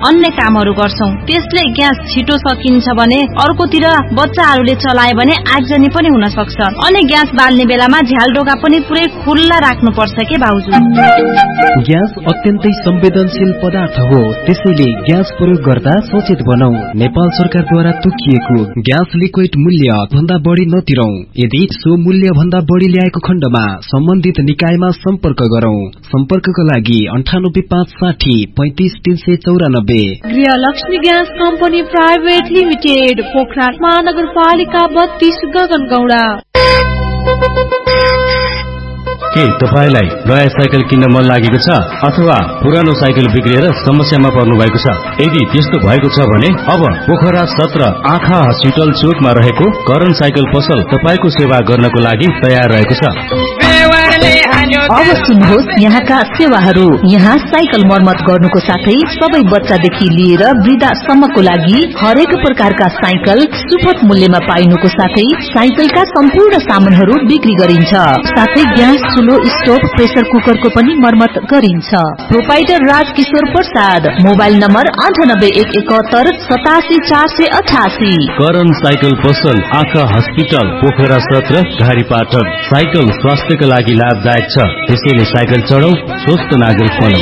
अन्य कामहरू गर्छौं। त्यसले ग्यास छिटो सकिन्छ भने अर्कोतिर बच्चाहरूले चलाए भने आगजनी पनि हुन सक्छ। अनि ग्यास बाल्ने बेलामा झ्यालडोका पनि पुरै खुल्ला राख्नुपर्छ के भाउजू। ग्यास अत्यन्तै संवेदनशील पदार्थ हो, त्यसैले ग्यास प्रयोग गर्दा सचेत बनौ। नेपाल सरकारद्वारा तोकिएको ग्यास लिक्विड मूल्य भन्दा बढी नतिरौ। यदि सो मूल्य भन्दा बढी ल्याएको खण्डमा सम्बन्धित निकायमा सम्पर्क गरौं। सम्पर्कको लागि 9856035394। गृहलक्ष्मी gas company private limited, Pokhara महानगरपालिका 32, गगनगौडा। के तपाईलाई नयाँ साइकल किन्न मन लागेको छ अथवा पुरानो साइकल बिग्रिएर समस्यामा पर्नु भएको छ? यदि त्यस्तो भएको छ भने अब पोखरा 17 आँखा हस्पिटल चोकमा रहेको करण साइकल पसल तपाईको सेवा गर्नको लागि तयार रहेको छ। अब सुन्नुहोस् यहाँका सेवाहरू। यहाँ साइकल मर्मत गर्नुको साथै सबै बच्चादेखि लिएर वृद्धासम्मको लागि हरेक प्रकारका साइकल सुपथ मूल्यमा पाइनुको साथै साइकलका सम्पूर्ण सामानहरू बिक्री गरिन्छ। साथै ग्यास, चुलो, स्टोभ, प्रेसर कुकरको पनि मर्मत गरिन्छ। Proprietor Rajkishore Prasad, mobile number 9871874488। Karan cycle पसल आँखा हस्पिटल पोखरा 17 घारीपाटन। साइकल स्वास्थ्यका लागि लाभदायक छ, त्यसैले साइकल चढौ, स्वस्थ नागरिक बनौ।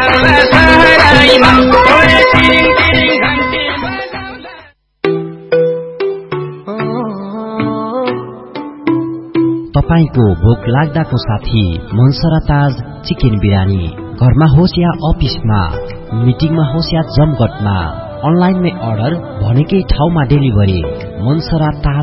तपाईको भोक लाग्दाको साथी मनसरा ताज चिकन बिरयानी। घरमा होस् या अफिसमा, मिटिङमा होस् या जमघटमा, अनलाइनमै अर्डर, भनेकै ठाउँमा डेलिभरी। मनसरा ताज